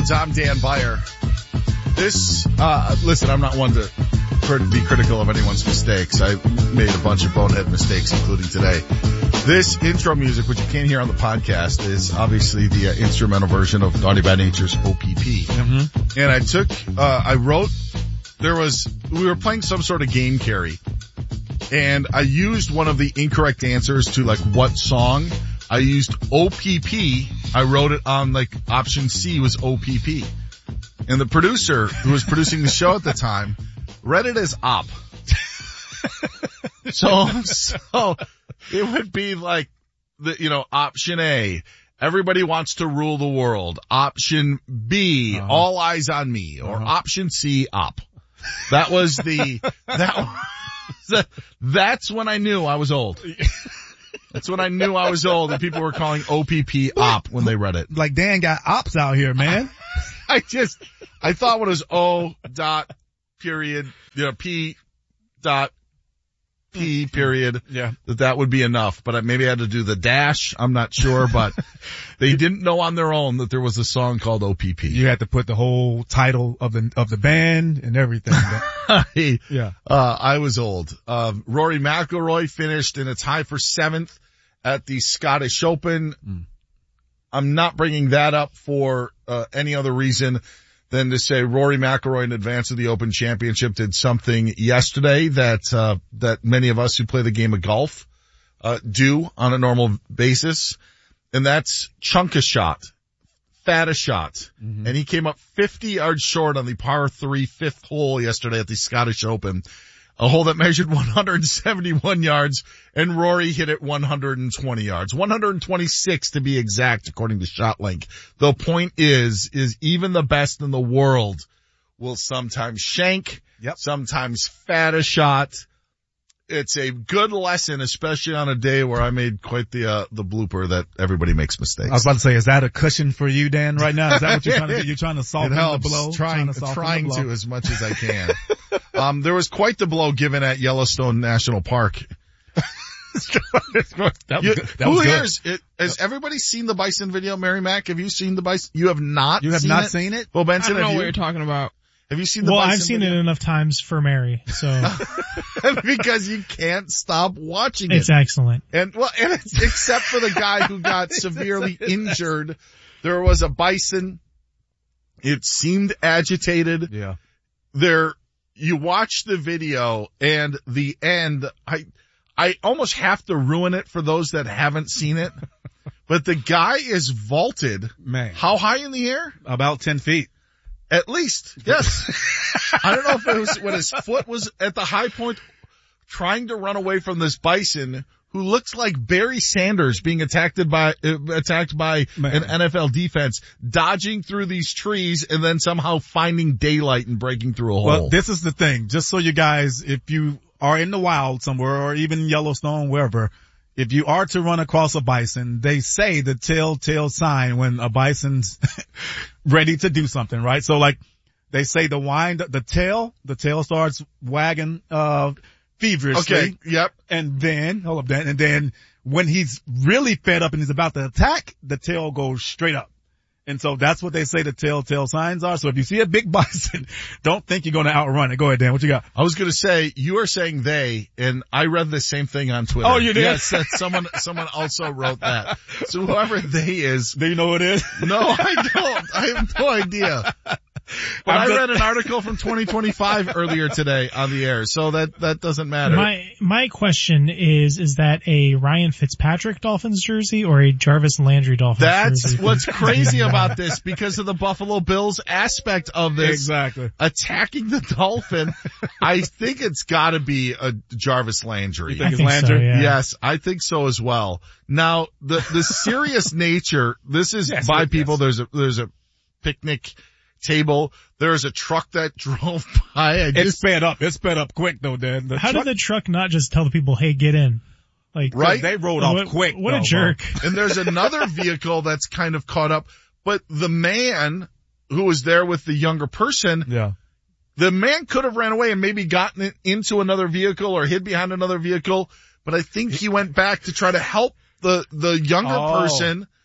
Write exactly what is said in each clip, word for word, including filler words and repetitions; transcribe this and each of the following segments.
Loads. I'm Dan Beyer. This, uh, listen, I'm not one to be critical of anyone's mistakes. I made a bunch of bonehead mistakes, including today. This intro music, which you can't hear on the podcast, is obviously the uh, instrumental version of Naughty by Nature's O P P. Mm-hmm. And I took, uh, I wrote, there was, we were playing some sort of game carry. And I used one of the incorrect answers to like what song. I used O P P. I wrote it on like option C was O P P. And the producer who was producing the show at the time read it as op. so, so it would be like the, you know, option A, everybody wants to rule the world. Option B, uh-huh. all eyes on me. Or uh-huh. option C, op. That was the, that That's when I knew I was old. That's when I knew I was old and people were calling O P P op when they read it. Like Dan got ops out here, man. I just, I thought when it was O dot period, you know, P dot P period, yeah, that that would be enough. But I maybe I had to do the dash. I'm not sure, but they didn't know on their own that there was a song called O P P. You had to put the whole title of the, of the band and everything. I, yeah. Uh, I was old. Um, Rory McIlroy finished in a tie for seventh at the Scottish Open. Mm. I'm not bringing that up for, uh, any other reason than to say Rory McIlroy in advance of the Open Championship did something yesterday that, uh, that many of us who play the game of golf, uh, do on a normal basis. And that's chunk a shot, fat a shot. Mm-hmm. And he came up fifty yards short on the par three fifth hole yesterday at the Scottish Open, a hole that measured one hundred seventy-one yards, and Rory hit it one hundred twenty yards, one hundred twenty-six to be exact, according to ShotLink. The point is, is even the best in the world will sometimes shank, yep. sometimes fat a shot. It's a good lesson, especially on a day where I made quite the, uh, the blooper that everybody makes mistakes. I was about to say, is that a cushion for you, Dan, right now? Is that what you're trying to do? You're trying to soften the blow? Trying, trying, to, trying to as much as I can. um, there was quite the blow given at Yellowstone National Park. that was you, good. That who was here good. Is, it, has everybody seen the bison video, Mary Mac? Have you seen the bison? You have not You have seen not it? seen it? Well, Benson, I don't know have what you? you're talking about. Have you seen the well, bison I've seen video? it enough times for Mary, so. Because you can't stop watching it. It's excellent. And, well, and it's, except for the guy who got severely injured, there was a bison. It seemed agitated. Yeah. There, you watch the video and the end, I, I almost have to ruin it for those that haven't seen it, but the guy is vaulted. Man. How high in the air? About ten feet. At least, yes. I don't know if it was when his foot was at the high point trying to run away from this bison who looks like Barry Sanders being attacked by, uh, attacked by Man. an N F L defense, dodging through these trees and then somehow finding daylight and breaking through a hole. Well, this is the thing. Just so you guys, if you are in the wild somewhere or even Yellowstone, wherever, if you are to run across a bison, they say the telltale sign when a bison's ready to do something, right? So like, they say the wind, the tail, the tail starts wagging, uh, feverishly. Okay, yep. And then, hold up, Dan, and then when he's really fed up and he's about to attack, the tail goes straight up. And so that's what they say the telltale signs are. So if you see a big bison, don't think you're going to outrun it. Go ahead, Dan. What you got? I was going to say, you are saying they, and I read the same thing on Twitter. Oh, you did? Yes, that someone, someone also wrote that. So whoever they is. Do you know who it is? No, I don't. I have no idea. But I'm I read an article from twenty twenty-five earlier today on the air, so that, that doesn't matter. My, my question is, is that a Ryan Fitzpatrick Dolphins jersey or a Jarvis Landry Dolphins That's jersey? That's what's crazy about this because of the Buffalo Bills aspect of this. Exactly. Attacking the Dolphin. I think it's gotta be a Jarvis Landry. You think I it's think Landry? So, yeah. Yes, I think so as well. Now, the, the serious nature, this is yes, by yes. people, there's a, there's a picnic table. There's a truck that drove by. I It just, sped up. It sped up quick though, Dan. The How truck, did the truck not just tell the people, hey, get in? Like, Right? They rolled what, off quick. What though, a jerk. and there's another vehicle that's kind of caught up, but the man who was there with the younger person, bro. Yeah. the man could have ran away and maybe gotten it into another vehicle or hid behind another vehicle, but I think he went back to try to help the, the younger Oh. person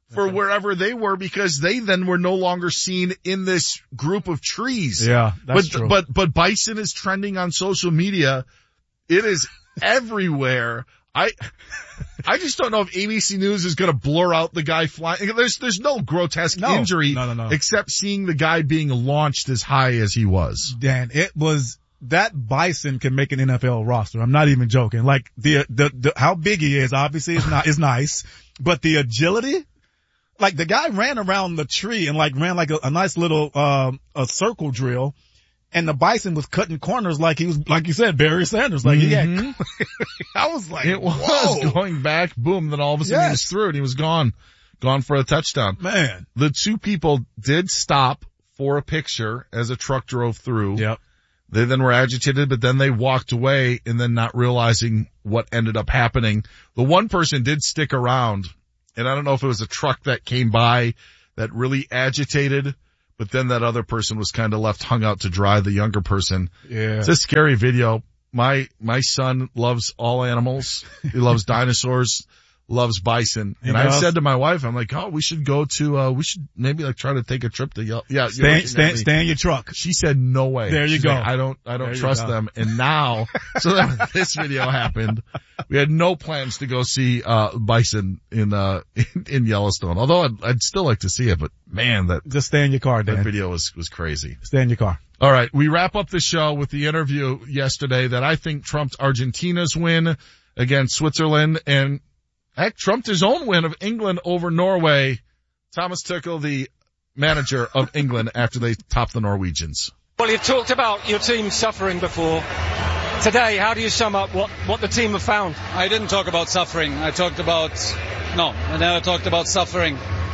for wherever they were because they then were no longer seen in this group of trees. Yeah, that's but, true. But, but Bison is trending on social media. It is everywhere. I, I just don't know if A B C News is going to blur out the guy flying. There's, there's no grotesque No. injury No, no, no. except seeing the guy being launched as high as he was. Dan, it was, that Bison can make an N F L roster. I'm not even joking. Like the, the, the, how big he is obviously is not, is nice, but the agility, like the guy ran around the tree and like ran like a, a nice little, um, a circle drill. And the Bison was cutting corners like he was, like you said, Barry Sanders. Like Mm-hmm. he had, I was like, It was whoa, going back, boom, then all of a sudden he was Yes. through and he was gone, gone for a touchdown. man. The two people did stop for a picture as a truck drove through. Yep. They then were agitated, but then they walked away and then not realizing what ended up happening. The one person did stick around, and I don't know if it was a truck that came by that really agitated, but then that other person was kind of left hung out to dry, the younger person. Yeah. It's a scary video. My, my son loves all animals. He loves dinosaurs, loves bison. He And I've does? said to my wife, I'm like, oh, we should go to, uh, we should maybe like try to take a trip to Yelp. Yeah. you're Stay, looking at stay, me. stay in your truck. She said, no way. There you She's go. like, I don't, I don't There you trust go. them. And now, so then when this video happened, we had no plans to go see, uh, bison in, uh, in, in Yellowstone. Although I'd, I'd still like to see it, but man, that, Just stay in your car, that Dan. video was, was crazy. Stay in your car. All right. We wrap up the show with the interview yesterday that I think trumped Argentina's win against Switzerland and heck, trumped his own win of England over Norway. Thomas Tuchel, the manager of England after they topped the Norwegians. Well, you've talked about your team suffering before. Today, how do you sum up what, what the team have found? I didn't talk about suffering. I talked about, no, I never talked about suffering.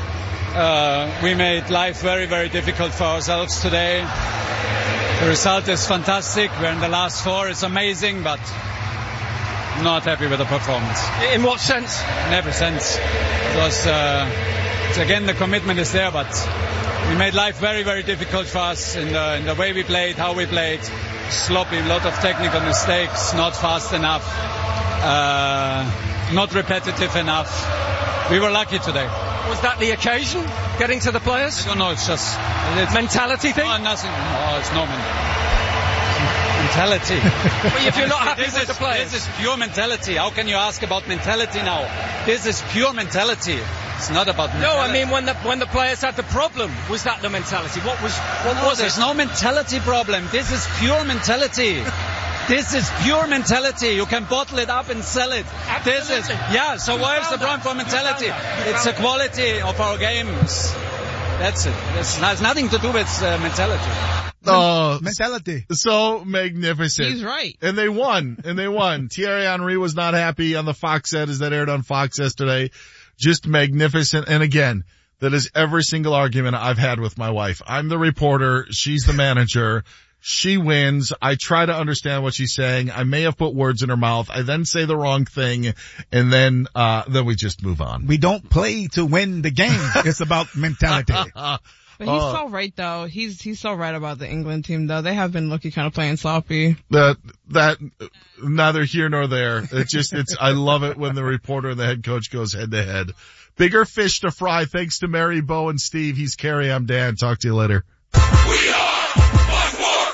Uh, we made life very, very difficult for ourselves today. The result is fantastic. We're in the last four. It's amazing, but not happy with the performance. In what sense? In every sense. It was, uh, it's again, the commitment is there, but we made life very, very difficult for us in the, in the way we played, how we played. Sloppy, a lot of technical mistakes, not fast enough, uh, not repetitive enough. We were lucky today. Was that the occasion? Getting to the players? I don't know, it's just... It's Mentality thing? No, nothing. No, it's no men- mentality. Well, if you're not happy this with is, the players. This is pure mentality. How can you ask about mentality now? This is pure mentality. It's not about mentality. No, I mean when the when the players had the problem, was that the mentality? What was what No, was there's it? no mentality problem. This is pure mentality. This is pure mentality. You can bottle it up and sell it. This is, Absolutely. yeah, so You why is found the problem that. for mentality? You found that. You It's found the quality of our games. That's it. It has nothing to do with uh, mentality. Oh, Mentality. so magnificent. He's right. And they won, and they won. Thierry Henry was not happy on the Fox set as that aired on Fox yesterday. Just magnificent. And again, that is every single argument I've had with my wife. I'm the reporter. She's the manager. She wins. I try to understand what she's saying. I may have put words in her mouth. I then say the wrong thing, and then, uh, then we just move on. We don't play to win the game. It's about mentality. But he's Uh, so right though. He's he's so right about the England team though. They have been looking kind of playing sloppy. That, that, neither here nor there. It just, it's, I love it when the reporter and the head coach goes head to head. Bigger fish to fry. Thanks to Mary, Bo, and Steve. He's Kerry. I'm Dan. Talk to you later. We are Buckmore.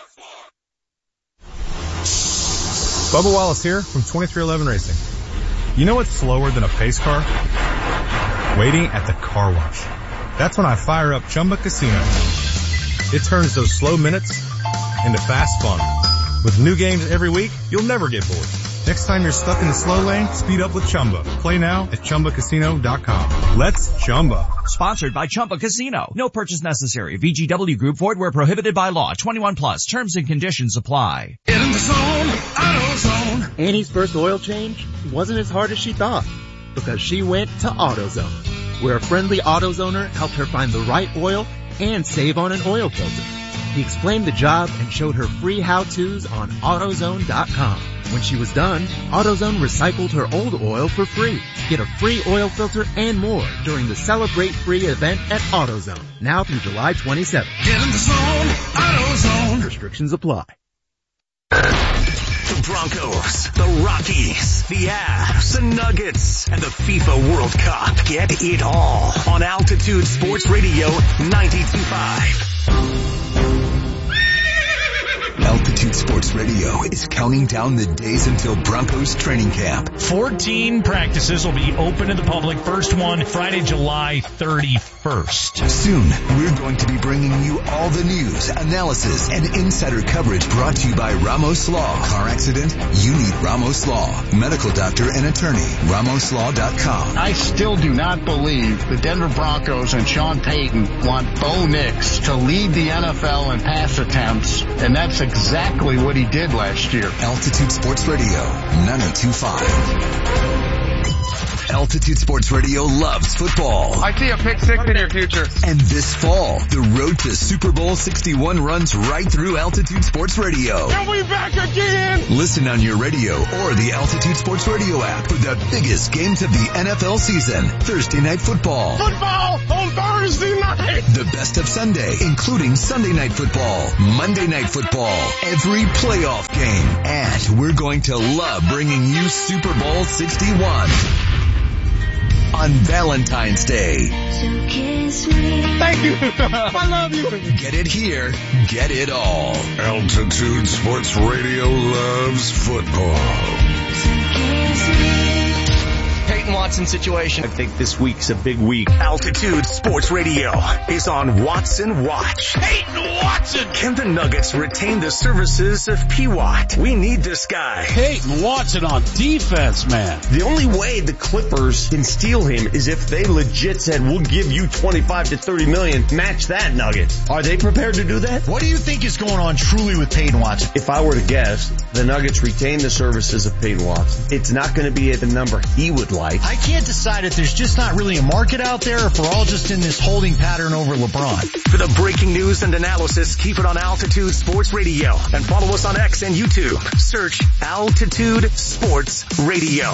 Bubba Wallace here from twenty-three eleven Racing. You know what's slower than a pace car? Waiting at the car wash. That's when I fire up Chumba Casino. It turns those slow minutes into fast fun. With new games every week, you'll never get bored. Next time you're stuck in the slow lane, speed up with Chumba. Play now at Chumba Casino dot com. Let's Chumba. Sponsored by Chumba Casino. No purchase necessary. V G W Group. Void where prohibited by law. twenty-one plus. Terms and conditions apply. Get in the zone, AutoZone. Annie's first oil change wasn't as hard as she thought because she went to AutoZone, where a friendly AutoZoner helped her find the right oil and save on an oil filter. He explained the job and showed her free how-tos on AutoZone dot com. When she was done, AutoZone recycled her old oil for free. Get a free oil filter and more during the Celebrate Free event at AutoZone, now through July twenty-seventh. Get in the zone, AutoZone. Restrictions apply. Broncos, the Rockies, the Avs, the Nuggets, and the FIFA World Cup. Get it all on Altitude Sports Radio ninety-two point five. Altitude Sports Radio is counting down the days until Broncos training camp. fourteen practices will be open to the public. First one Friday, July thirty-first. Soon, we're going to be bringing you all the news, analysis, and insider coverage brought to you by Ramos Law. Car accident? You need Ramos Law. Medical doctor and attorney. Ramos Law dot com. I still do not believe the Denver Broncos and Sean Payton want Bo Nix to lead the N F L in pass attempts, and that's exactly what he did last year. Altitude Sports Radio ninety-two point five. Altitude Sports Radio loves football. I see a pick six in your future. And this fall, the road to Super Bowl sixty-one runs right through Altitude Sports Radio. And we back again! Listen on your radio or the Altitude Sports Radio app for the biggest games of the N F L season. Thursday Night Football. Football on Thursday night! The best of Sunday, including Sunday Night Football, Monday Night Football, every playoff game. And we're going to love bringing you Super Bowl sixty-one. On Valentine's Day. So kiss me. Thank you. I love you. Get it here. Get it all. Altitude Sports Radio loves football. So kiss me. Peyton Watson situation. I think this week's a big week. Altitude Sports Radio is on Watson Watch. Peyton Watson! Can the Nuggets retain the services of P W A T? We need this guy. Peyton Watson on defense, man. The only way the Clippers can steal him is if they legit said, we'll give you twenty-five to thirty million, match that Nuggets. Are they prepared to do that? What do you think is going on truly with Peyton Watson? If I were to guess, the Nuggets retain the services of Peyton Watson. It's not going to be at the number he would like. I can't decide if there's just not really a market out there or if we're all just in this holding pattern over LeBron. For the breaking news and analysis, keep it on Altitude Sports Radio and follow us on X and YouTube. Search Altitude Sports Radio.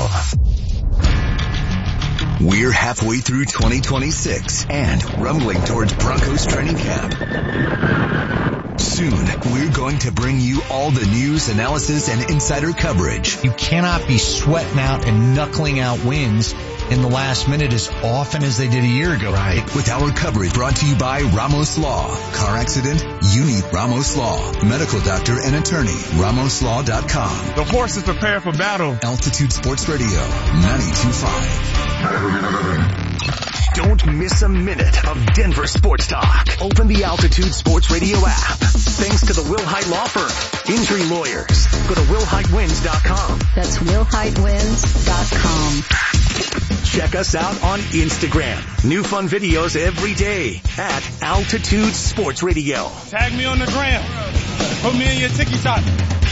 We're halfway through twenty twenty-six and rumbling towards Broncos training camp. Soon, we're going to bring you all the news, analysis, and insider coverage. You cannot be sweating out and knuckling out wins in the last minute as often as they did a year ago. Right. With our coverage brought to you by Ramos Law. Car accident? You need Ramos Law. Medical doctor and attorney. Ramos Law dot com. The horses prepare for battle. Altitude Sports Radio ninety-two point five. Don't miss a minute of Denver sports talk. Open the Altitude Sports Radio app. Thanks to the Wilhite Law Firm. Injury lawyers. Go to Wilhite Wins dot com. That's Wilhite Wins dot com. Check us out on Instagram. New fun videos every day at Altitude Sports Radio. Tag me on the gram. Put me in your TikTok.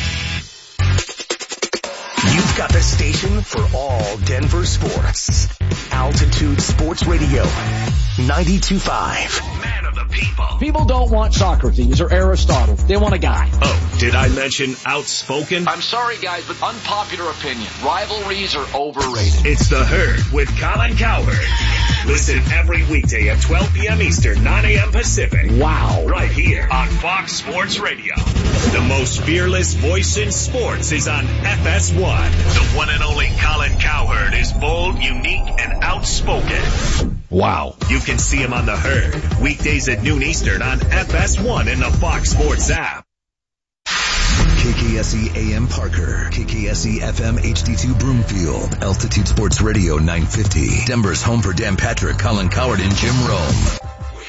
You've got the station for all Denver sports. Altitude Sports Radio ninety-two point five. Man of the people. People don't want Socrates or Aristotle. They want a guy. Oh, did I mention outspoken? I'm sorry, guys, but unpopular opinion. Rivalries are overrated. It's The Herd with Colin Cowherd. Listen every weekday at twelve p.m. Eastern, nine a.m. Pacific. Wow. Right here on Fox Sports Radio. The most fearless voice in sports is on F S one. The one and only Colin Cowherd is bold, unique, and outspoken. Wow. You can see him on The Herd, weekdays at noon Eastern on F S one in the Fox Sports app. K K S E A M Parker, K K S E F M H D two Broomfield, Altitude Sports Radio nine fifty, Denver's home for Dan Patrick, Colin Cowherd, and Jim Rome.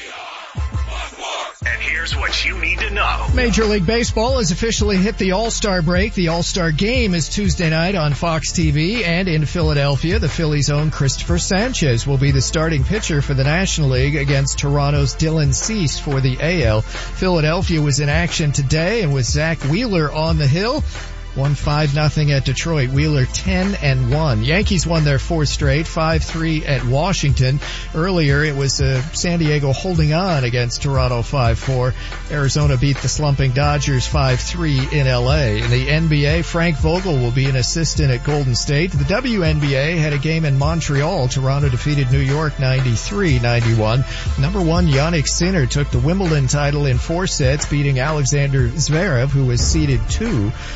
And here's what you need to know. Major League Baseball has officially hit the All-Star break. The All-Star Game is Tuesday night on Fox T V, and in Philadelphia, the Phillies' own Christopher Sanchez will be the starting pitcher for the National League against Toronto's Dylan Cease for the A L. Philadelphia was in action today, and with Zach Wheeler on the hill, won five nothing at Detroit. Wheeler ten and one. Yankees won their fourth straight, five three at Washington. Earlier it was uh, San Diego holding on against Toronto five four. Arizona beat the slumping Dodgers five three in L A. In the N B A, Frank Vogel will be an assistant at Golden State. The W N B A had a game in Montreal. Toronto defeated New York ninety-three ninety-one. Number one Jannik Sinner took the Wimbledon title in four sets, beating Alexander Zverev, who was seeded two. In golf,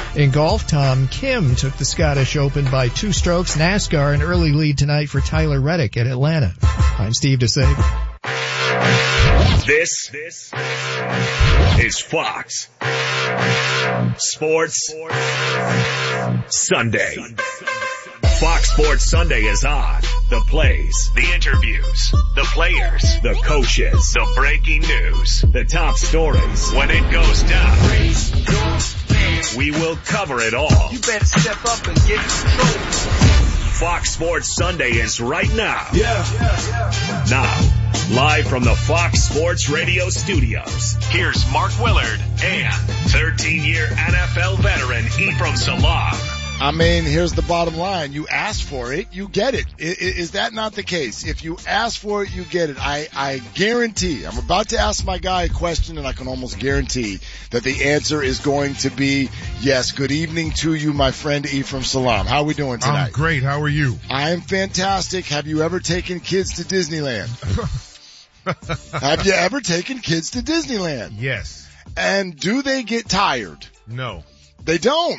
golf, Tom Kim took the Scottish Open by two strokes. NASCAR, an early lead tonight for Tyler Reddick at Atlanta. I'm Steve DeSabre. This, this is Fox Sports Sunday. Fox Sports Sunday is on. The plays, the interviews, the players, the coaches, the breaking news, the top stories. When it goes down, we will cover it all. You better step up and get control. Fox Sports Sunday is right now. Yeah. yeah. Now, live from the Fox Sports Radio studios, here's Mark Willard and thirteen-year N F L veteran Ephraim Salaam. I mean, here's the bottom line. You ask for it, you get it. Is, is that not the case? If you ask for it, you get it. I, I guarantee, I'm about to ask my guy a question, and I can almost guarantee that the answer is going to be yes. Good evening to you, my friend Ephraim Salaam. How are we doing tonight? I'm great. How are you? I am fantastic. Have you ever taken kids to Disneyland? Have you ever taken kids to Disneyland? Yes. And do they get tired? No. They don't.